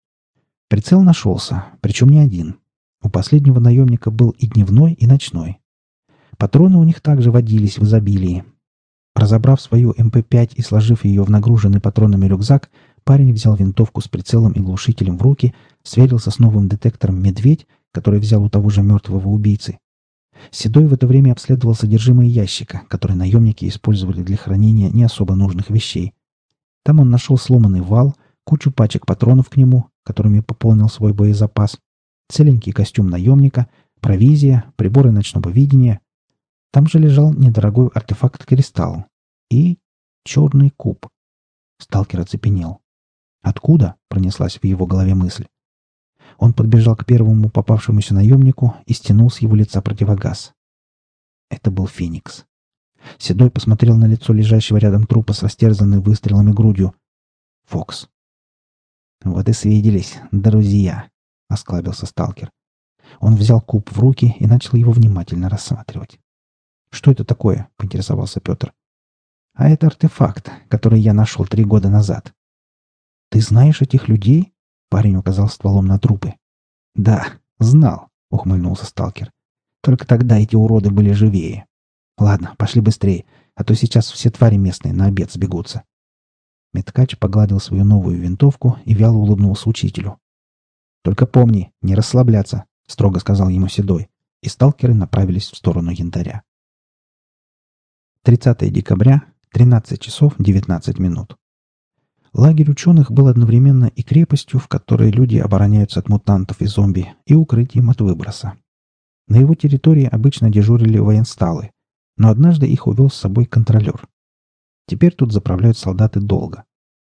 Прицел нашелся, причем не один. У последнего наемника был и дневной, и ночной. Патроны у них также водились в изобилии. Разобрав свою эм пэ пять и сложив ее в нагруженный патронами рюкзак, парень взял винтовку с прицелом и глушителем в руки, сверился с новым детектором «Медведь», который взял у того же мертвого убийцы. Седой в это время обследовал содержимое ящика, который наемники использовали для хранения не особо нужных вещей. Там он нашел сломанный вал, кучу пачек патронов к нему, которыми пополнил свой боезапас, целенький костюм наемника, провизия, приборы ночного видения. Там же лежал недорогой артефакт-кристалл и черный куб. Сталкер оцепенел. «Откуда?» — пронеслась в его голове мысль. Он подбежал к первому попавшемуся наемнику и стянул с его лица противогаз. Это был Феникс. Седой посмотрел на лицо лежащего рядом трупа с растерзанной выстрелами грудью. Фокс. «Вот и свиделись, друзья», — осклабился сталкер. Он взял куб в руки и начал его внимательно рассматривать. «Что это такое?» — поинтересовался Петр. «А это артефакт, который я нашел три года назад». «Ты знаешь этих людей?» — парень указал стволом на трупы. «Да, знал», — ухмыльнулся сталкер. «Только тогда эти уроды были живее. Ладно, пошли быстрее, а то сейчас все твари местные на обед сбегутся». Меткач погладил свою новую винтовку и вяло улыбнулся учителю. «Только помни, не расслабляться», — строго сказал ему Седой, и сталкеры направились в сторону янтаря. тридцатое декабря, тринадцать часов девятнадцать минут. Лагерь ученых был одновременно и крепостью, в которой люди обороняются от мутантов и зомби, и укрытием от выброса. На его территории обычно дежурили военсталы, но однажды их увел с собой контролер. Теперь тут заправляют солдаты долго.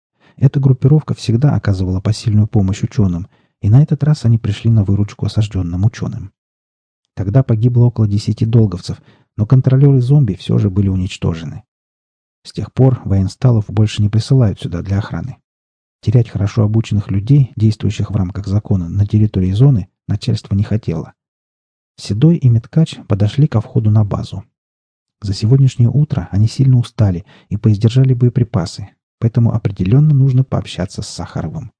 Эта группировка всегда оказывала посильную помощь ученым, и на этот раз они пришли на выручку осажденным ученым. Тогда погибло около десяти долговцев, но контролеры зомби все же были уничтожены. С тех пор военсталов больше не присылают сюда для охраны. Терять хорошо обученных людей, действующих в рамках закона на территории зоны, начальство не хотело. Седой и Меткач подошли ко входу на базу. За сегодняшнее утро они сильно устали и поиздержали боеприпасы, поэтому определенно нужно пообщаться с Сахаровым.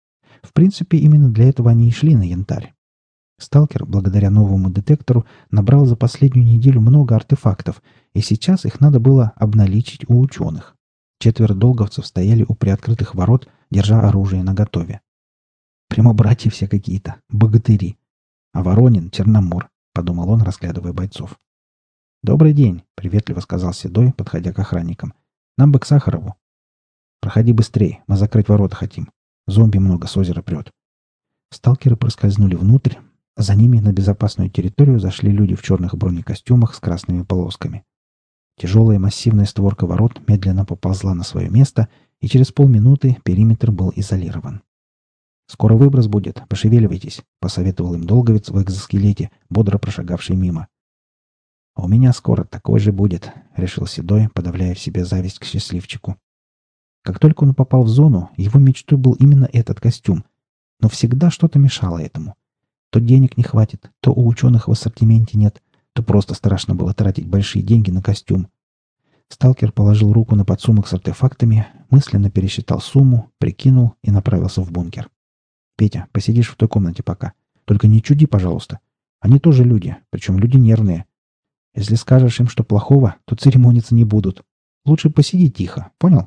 В принципе, именно для этого они и шли на янтарь. Сталкер, благодаря новому детектору, набрал за последнюю неделю много артефактов, и сейчас их надо было обналичить у ученых. Четверо долговцев стояли у приоткрытых ворот, держа оружие наготове. Прямо братья все какие-то, богатыри. А Воронин — Черномор, — подумал он, разглядывая бойцов. «Добрый день», — приветливо сказал Седой, подходя к охранникам. «Нам бы к Сахарову». «Проходи быстрее, мы закрыть ворота хотим. Зомби много с озера прет». Сталкеры проскользнули внутрь. За ними на безопасную территорию зашли люди в черных бронекостюмах с красными полосками. Тяжелая массивная створка ворот медленно поползла на свое место, и через полминуты периметр был изолирован. «Скоро выброс будет, пошевеливайтесь», — посоветовал им долговец в экзоскелете, бодро прошагавший мимо. «А у меня скоро такой же будет», — решил Седой, подавляя в себе зависть к счастливчику. Как только он попал в зону, его мечтой был именно этот костюм, но всегда что-то мешало этому. То денег не хватит, то у ученых в ассортименте нет, то просто страшно было тратить большие деньги на костюм. Сталкер положил руку на подсумок с артефактами, мысленно пересчитал сумму, прикинул и направился в бункер. «Петя, посидишь в той комнате пока. Только не чуди, пожалуйста. Они тоже люди, причем люди нервные. Если скажешь им, что плохого, то церемониться не будут. Лучше посиди тихо, понял?»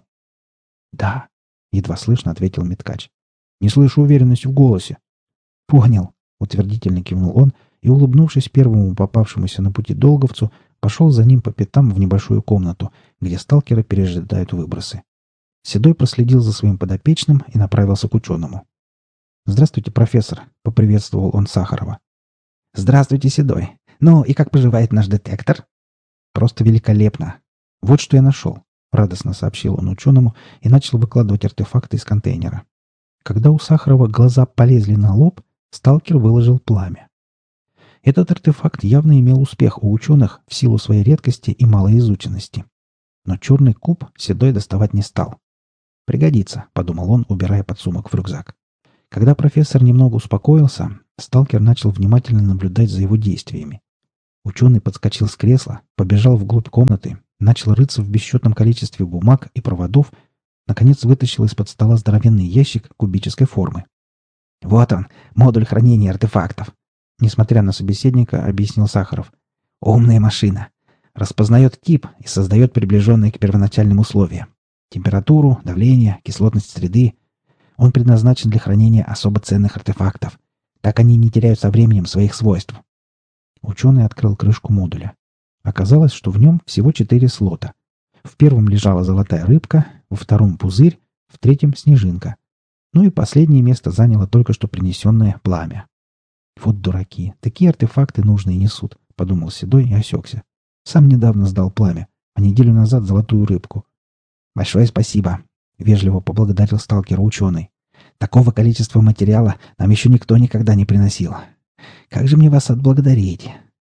«Да», — едва слышно ответил Меткач. «Не слышу уверенности в голосе». «Понял», — утвердительно кивнул он и, улыбнувшись первому попавшемуся на пути долговцу, пошел за ним по пятам в небольшую комнату, где сталкеры пережидают выбросы. Седой проследил за своим подопечным и направился к ученому. «Здравствуйте, профессор», — поприветствовал он Сахарова. «Здравствуйте, Седой. Ну и как поживает наш детектор?» «Просто великолепно. Вот что я нашел», — радостно сообщил он ученому и начал выкладывать артефакты из контейнера. Когда у Сахарова глаза полезли на лоб, сталкер выложил пламя. Этот артефакт явно имел успех у ученых в силу своей редкости и малоизученности. Но черный куб Седой доставать не стал. «Пригодится», — подумал он, убирая подсумок в рюкзак. Когда профессор немного успокоился, сталкер начал внимательно наблюдать за его действиями. Ученый подскочил с кресла, побежал вглубь комнаты, начал рыться в бесчетном количестве бумаг и проводов, наконец вытащил из-под стола здоровенный ящик кубической формы. «Вот он, модуль хранения артефактов», — несмотря на собеседника, объяснил Сахаров. «Умная машина. Распознает тип и создает приближенные к первоначальным условиям. Температуру, давление, кислотность среды. Он предназначен для хранения особо ценных артефактов. Так они не теряют со временем своих свойств». Ученый открыл крышку модуля. Оказалось, что в нем всего четыре слота. В первом лежала золотая рыбка, во втором — пузырь, в третьем — снежинка. Ну и последнее место заняло только что принесенное пламя. «Вот дураки, такие артефакты нужные несут», — подумал Седой и осекся. «Сам недавно сдал пламя, а неделю назад золотую рыбку». «Большое спасибо», — вежливо поблагодарил сталкера ученый. «Такого количества материала нам еще никто никогда не приносил. Как же мне вас отблагодарить?»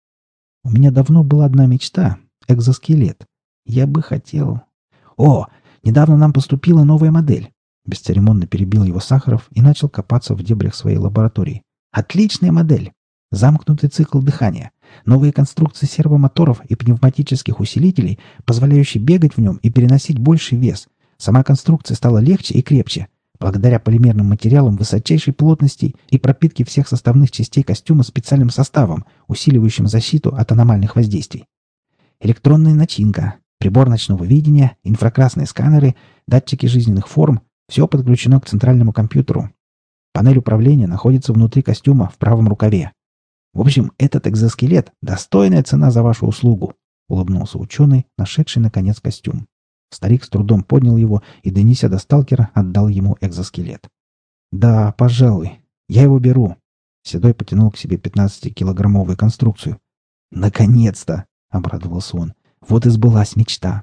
«У меня давно была одна мечта — экзоскелет. Я бы хотел...» «О, недавно нам поступила новая модель!» Бесцеремонно перебил его Сахаров и начал копаться в дебрях своей лаборатории. «Отличная модель! Замкнутый цикл дыхания, новые конструкции сервомоторов и пневматических усилителей, позволяющие бегать в нем и переносить больший вес. Сама конструкция стала легче и крепче, благодаря полимерным материалам высочайшей плотности и пропитке всех составных частей костюма специальным составом, усиливающим защиту от аномальных воздействий. Электронная начинка, прибор ночного видения, инфракрасные сканеры, датчики жизненных форм — все подключено к центральному компьютеру. Панель управления находится внутри костюма в правом рукаве. В общем, этот экзоскелет — достойная цена за вашу услугу», — улыбнулся ученый, нашедший, наконец, костюм. Старик с трудом поднял его и, донеся до сталкера, отдал ему экзоскелет. «Да, пожалуй. Я его беру». Седой потянул к себе пятнадцатикилограммовую конструкцию. «Наконец-то!» — обрадовался он. «Вот и сбылась мечта».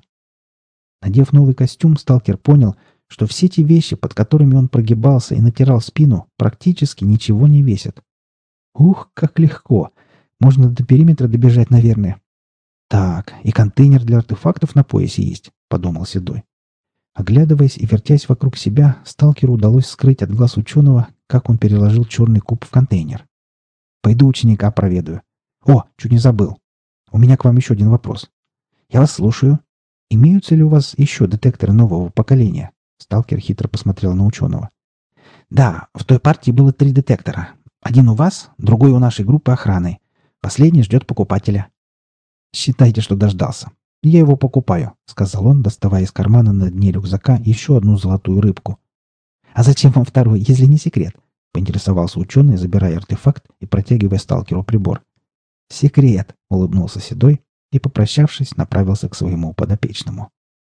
Надев новый костюм, сталкер понял, что все те вещи, под которыми он прогибался и натирал спину, практически ничего не весят. Ух, как легко! Можно до периметра добежать, наверное. «Так, и контейнер для артефактов на поясе есть», — подумал Седой. Оглядываясь и вертясь вокруг себя, сталкеру удалось скрыть от глаз ученого, как он переложил черный куб в контейнер. «Пойду ученика проведаю. О, чуть не забыл. У меня к вам еще один вопрос. Я вас слушаю. Имеются ли у вас еще детекторы нового поколения?» Сталкер хитро посмотрел на ученого. «Да, в той партии было три детектора. Один у вас, другой у нашей группы охраны. Последний ждет покупателя». «Считайте, что дождался. Я его покупаю», — сказал он, доставая из кармана на дне рюкзака еще одну золотую рыбку. «А зачем вам второй, если не секрет?» — поинтересовался ученый, забирая артефакт и протягивая сталкеру прибор. «Секрет», — улыбнулся Седой и, попрощавшись, направился к своему подопечному.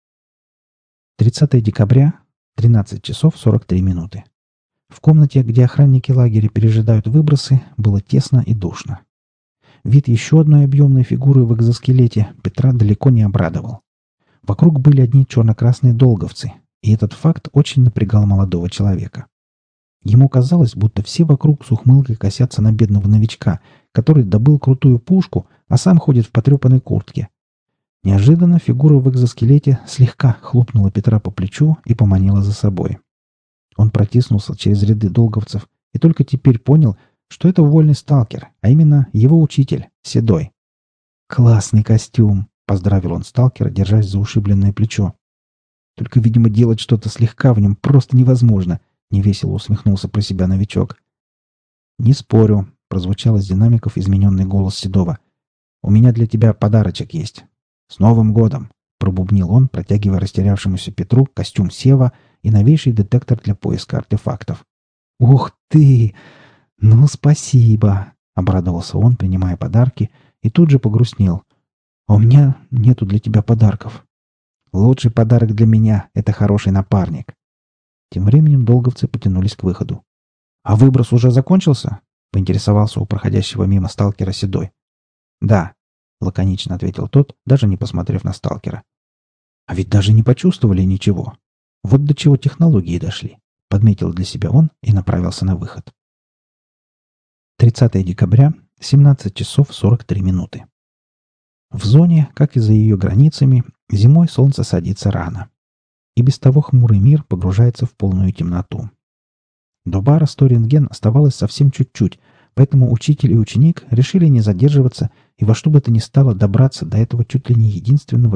тридцатое декабря, тринадцать часов сорок три минуты. В комнате, где охранники лагеря пережидают выбросы, было тесно и душно. Вид еще одной объемной фигуры в экзоскелете Петра далеко не обрадовал. Вокруг были одни черно-красные долговцы, и этот факт очень напрягал молодого человека. Ему казалось, будто все вокруг с ухмылкой косятся на бедного новичка, который добыл крутую пушку, а сам ходит в потрепанной куртке. Неожиданно фигура в экзоскелете слегка хлопнула Петра по плечу и поманила за собой. Он протиснулся через ряды долговцев и только теперь понял, что это вольный сталкер, а именно его учитель, Седой. «Классный костюм!» — поздравил он сталкера, держась за ушибленное плечо. «Только, видимо, делать что-то слегка в нем просто невозможно», — невесело усмехнулся про себя новичок. «Не спорю», — прозвучал из динамиков измененный голос Седова. «У меня для тебя подарочек есть. С Новым годом!» — пробубнил он, протягивая растерявшемуся Петру костюм Сева и новейший детектор для поиска артефактов. «Ух ты! «Ну, спасибо!» — обрадовался он, принимая подарки, и тут же погрустнел. «А у меня нету для тебя подарков». «Лучший подарок для меня — это хороший напарник». Тем временем долговцы потянулись к выходу. «А выброс уже закончился?» — поинтересовался у проходящего мимо сталкера Седой. «Да», — лаконично ответил тот, даже не посмотрев на сталкера. «А ведь даже не почувствовали ничего. Вот до чего технологии дошли», — подметил для себя он и направился на выход. тридцатое декабря, семнадцать часов сорок три минуты. В зоне, как и за ее границами, зимой солнце садится рано. И без того хмурый мир погружается в полную темноту. До бара сто рентген оставалось совсем чуть-чуть, поэтому учитель и ученик решили не задерживаться и во что бы то ни стало добраться до этого чуть ли не единственного